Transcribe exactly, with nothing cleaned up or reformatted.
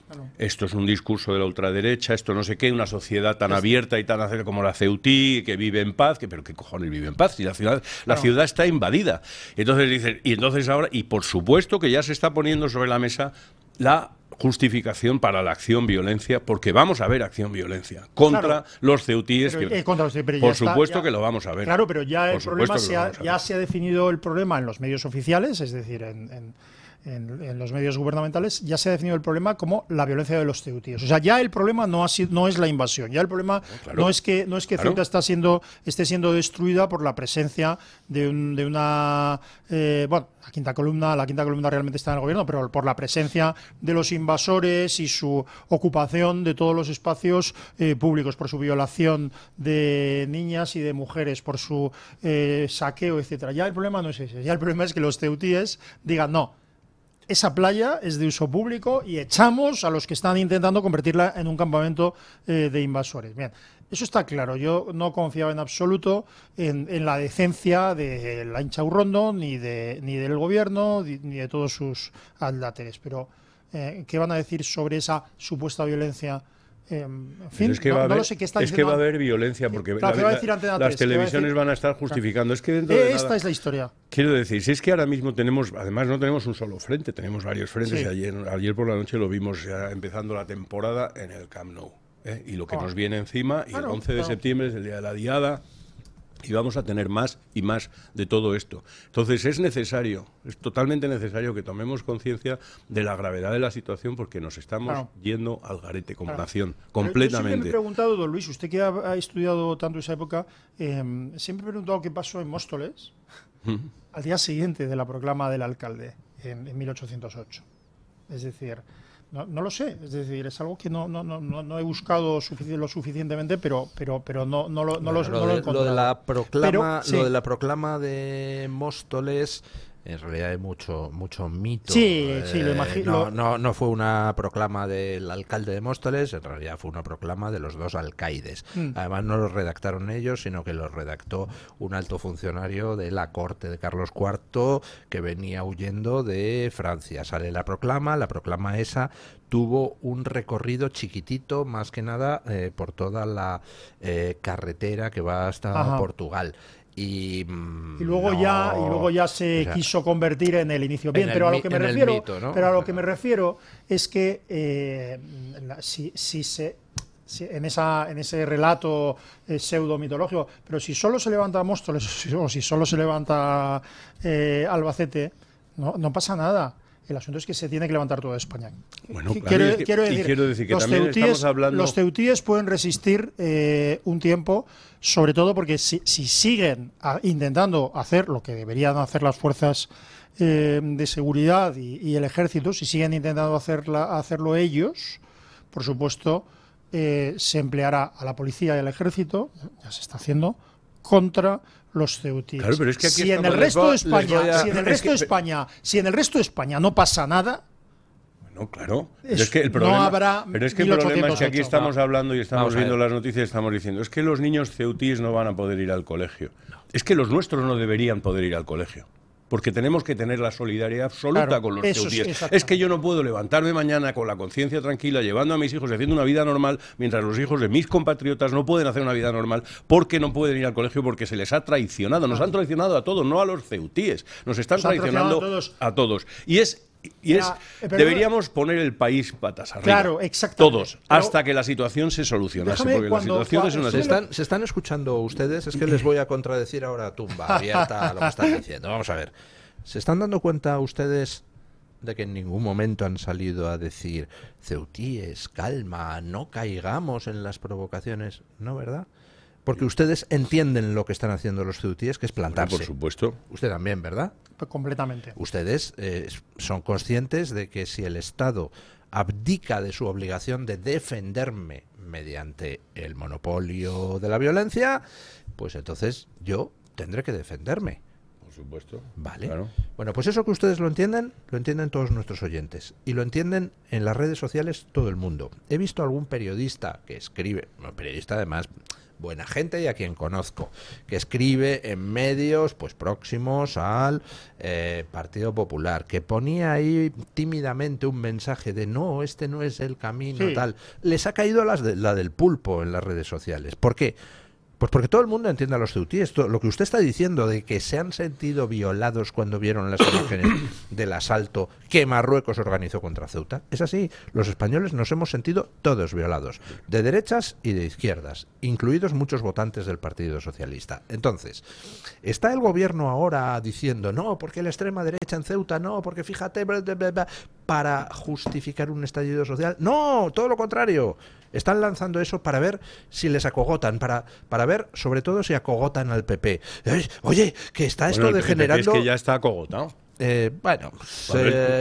Claro. Esto es un discurso de la ultraderecha, esto no sé qué, una sociedad tan abierta y tan acera como la Ceutí, que vive en paz, que pero qué cojones vive en paz, si la ciudad, la Claro. ciudad está invadida. Entonces dicen, y entonces ahora, y por supuesto que ya se está poniendo sobre la mesa la justificación para la acción-violencia, porque vamos a ver acción-violencia contra Claro. los ceutíes. Pero, que, eh, contra los- pero ya por está, supuesto ya- que lo vamos a ver. Claro, pero ya Por el problema supuesto que se lo ha, vamos a ya ver. se ha definido el problema en los medios oficiales, es decir, en, en- en- en los medios gubernamentales, ya se ha definido el problema como la violencia de los ceutíes. O sea, ya el problema no, ha sido, no es la invasión, ya el problema No, claro. no es que, no es que Claro. Ceuta está siendo, esté siendo destruida por la presencia de, un- de una... eh, bueno, la quinta columna, la quinta columna realmente está en el gobierno, pero por la presencia de los invasores y su ocupación de todos los espacios eh, públicos, por su violación de niñas y de mujeres, por su eh, saqueo, etcétera. Ya el problema no es ese, ya el problema es que los ceutíes digan no. Esa playa es de uso público y echamos a los que están intentando convertirla en un campamento eh, de invasores. Bien, eso está claro. Yo no confiaba en absoluto en, en la decencia de la hincha Urrondo, ni, de, ni del gobierno, ni, ni de todos sus adláteres. Pero, eh, ¿qué van a decir sobre esa supuesta violencia? Eh, en fin, Es que, no, va, a no haber, lo sé qué está es que diciendo. va a haber violencia porque Claro, la- ¿qué va a la- decir Antena las tres? ¿Qué va a televisiones decir? van a estar justificando. Es que dentro Eh, de esta nada, es la historia. quiero decir, si es que ahora mismo tenemos, además no tenemos un solo frente, tenemos varios frentes. Sí. Y ayer, ayer por la noche lo vimos ya empezando la temporada en el Camp Nou. ¿eh? Y lo que Oh. nos viene encima, y Claro, el once de claro. septiembre es el día de la Diada, y vamos a tener más y más de todo esto. Entonces es necesario, es totalmente necesario que tomemos conciencia de la gravedad de la situación porque nos estamos Claro. yendo al garete como Claro. nación, Pero Yo siempre completamente. me he preguntado, don Luis, usted que ha, ha estudiado tanto esa época, eh, siempre me he preguntado qué pasó en Móstoles al día siguiente de la proclama del alcalde, en, en mil ochocientos ocho. Es decir, no, no lo sé, es decir, es algo que no, no, no, no no he buscado sufici- lo suficientemente, pero, pero, pero no, no lo, no Bueno, lo, lo, no lo he de, lo encontrado. de la proclama, Pero, sí. lo de la proclama de Móstoles, en realidad hay mucho mucho mito. Sí, sí, lo Eh, imagino. No, no, no fue una proclama del alcalde de Móstoles, en realidad fue una proclama de los dos alcaides. Mm. Además no lo redactaron ellos, sino que lo redactó un alto funcionario de la corte de Carlos cuarto que venía huyendo de Francia. Sale la proclama, la proclama esa tuvo un recorrido chiquitito, más que nada eh, por toda la eh, carretera que va hasta Ajá. Portugal. Y, mm, Y luego no, ya y luego ya se o sea, quiso convertir en el inicio. Bien, en el pero a lo mi- que me en el refiero, mito, ¿no? pero a lo que me refiero es que eh, la- si, si se si en esa en ese relato eh, pseudo mitológico, pero si solo se levanta Móstoles o si, o si solo se levanta eh, Albacete, no, no pasa nada. El asunto es que se tiene que levantar toda España. Bueno, Qu- claro, quiero, y es que- quiero y decir, quiero decir que los también ceutíes, estamos hablando- los ceutíes pueden resistir eh, un tiempo, sobre todo porque si, si siguen a- intentando hacer lo que deberían hacer las fuerzas eh, de seguridad y, y el ejército, si siguen intentando hacerla, hacerlo ellos, por supuesto, eh, se empleará a la policía y al ejército, ya se está haciendo, contra los ceutíes. Claro, pero es que aquí si en el estamos- resto de les voy- les España, voy a- si en el es resto que- de España, si en el resto de España no pasa nada, No, claro. Pero Es- es que el no problema, habrá pero es que el problema es que aquí mil ochocientos ocho. estamos hablando y estamos Vamos a viendo ver. las noticias y estamos diciendo, es que los niños ceutíes no van a poder ir al colegio. Es que los nuestros no deberían poder ir al colegio. Porque tenemos que tener la solidaridad absoluta Claro, con los eso es- ceutíes. exactamente. Es que yo no puedo levantarme mañana con la conciencia tranquila, llevando a mis hijos y haciendo una vida normal, mientras los hijos de mis compatriotas no pueden hacer una vida normal porque no pueden ir al colegio porque se les ha traicionado. Nos han traicionado a todos, no a los ceutíes. Nos están Nos han traicionando traicionado a todos. Y es... Y es, Ya, eh, pero- deberíamos poner el país patas arriba. Claro, exactamente. Todos, Pero- hasta que la situación se solucionase. Déjame Porque cuando- la situación cua- es una... ¿Se están, ¿Se están escuchando ustedes? Es que les voy a contradecir ahora a tumba abierta a lo que están diciendo. Vamos a ver. ¿Se están dando cuenta ustedes de que en ningún momento han salido a decir ceutíes, calma, no caigamos en las provocaciones? ¿No, verdad? Porque ustedes entienden lo que están haciendo los ceutíes, que es plantarse. Por supuesto. Usted también, ¿verdad? completamente. Ustedes eh, son conscientes de que si el Estado abdica de su obligación de defenderme mediante el monopolio de la violencia, pues entonces yo tendré que defenderme. Por supuesto. Vale. Claro. Bueno, pues eso que ustedes lo entienden, lo entienden todos nuestros oyentes. Y lo entienden en las redes sociales todo el mundo. He visto algún periodista que escribe, un periodista además buena gente y a quien conozco, que escribe en medios pues próximos al eh, Partido Popular, que ponía ahí tímidamente un mensaje de no, este no es el camino, Sí. tal. Les ha caído las de, la del pulpo en las redes sociales. ¿Por qué? Pues porque todo el mundo entiende a los ceutíes. Lo que usted está diciendo de que se han sentido violados cuando vieron las imágenes del asalto que Marruecos organizó contra Ceuta, es así. Los españoles nos hemos sentido todos violados, de derechas y de izquierdas, incluidos muchos votantes del Partido Socialista. Entonces, ¿está el gobierno ahora diciendo no, porque la extrema derecha en Ceuta, no, porque fíjate, bla, bla, bla, bla, para justificar un estallido social? No, todo lo contrario. Están lanzando eso para ver si les acogotan, para, para ver sobre todo si acogotan al P P. Oye, que está esto Bueno, el P P degenerando... es que ya está acogotado. Eh, bueno, pues, Bueno, eh,